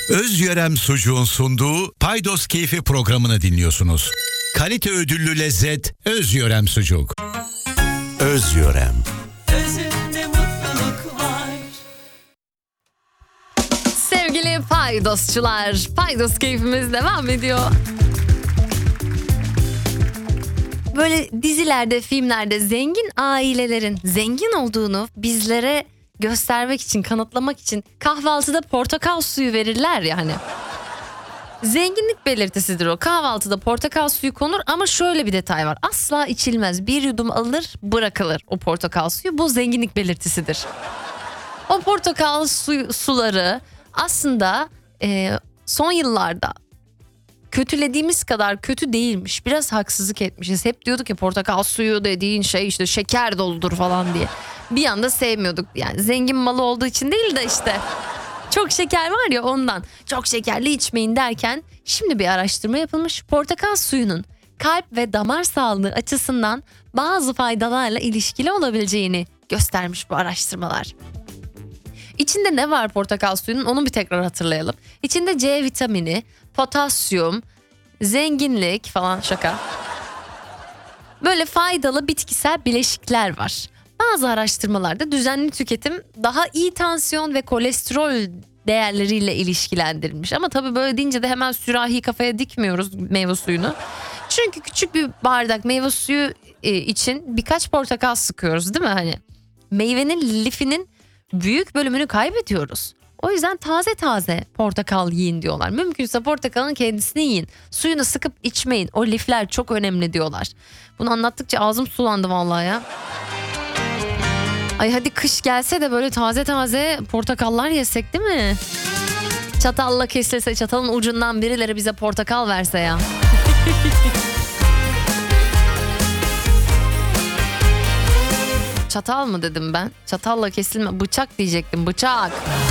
Özyörem Sucuğun sunduğu Paydos Keyfi programını dinliyorsunuz. Kalite ödüllü lezzet Özyörem Sucuk. Özyörem. Özünde mutluluk var. Sevgili Paydosçular, Paydos keyfimiz devam ediyor. Böyle dizilerde, filmlerde zengin ailelerin zengin olduğunu bizlere göstermek için, kanıtlamak için kahvaltıda portakal suyu verirler ya hani. Zenginlik belirtisidir o. Kahvaltıda portakal suyu konur ama şöyle bir detay var. Asla içilmez. Bir yudum alır, bırakılır o portakal suyu. Bu zenginlik belirtisidir. O portakal suları aslında son yıllarda kötülediğimiz kadar kötü değilmiş. Biraz haksızlık etmişiz. Hep diyorduk ya portakal suyu dediğin şey işte şeker doludur falan diye. Bir anda sevmiyorduk. Yani zengin malı olduğu için değil de işte çok şeker var ya ondan. Çok şekerli içmeyin derken şimdi bir araştırma yapılmış. Portakal suyunun kalp ve damar sağlığı açısından bazı faydalarla ilişkili olabileceğini göstermiş bu araştırmalar. İçinde ne var portakal suyunun onu bir tekrar hatırlayalım. İçinde C vitamini, potasyum, zenginlik falan şaka. Böyle faydalı bitkisel bileşikler var. Bazı araştırmalarda düzenli tüketim daha iyi tansiyon ve kolesterol değerleriyle ilişkilendirilmiş. Ama tabii böyle deyince de hemen sürahi kafaya dikmiyoruz meyve suyunu. Çünkü küçük bir bardak meyve suyu için birkaç portakal sıkıyoruz değil mi? Hani meyvenin lifinin büyük bölümünü kaybediyoruz. O yüzden taze taze portakal yiyin diyorlar. Mümkünse portakalın kendisini yiyin. Suyunu sıkıp içmeyin. O lifler çok önemli diyorlar. Bunu anlattıkça ağzım sulandı vallahi ya. Ay hadi kış gelse de böyle taze taze portakallar yesek değil mi? Çatalla kesilse, çatalın ucundan birileri bize portakal verse ya. Çatal mı dedim ben? Çatalla kesilme, bıçak diyecektim, bıçak.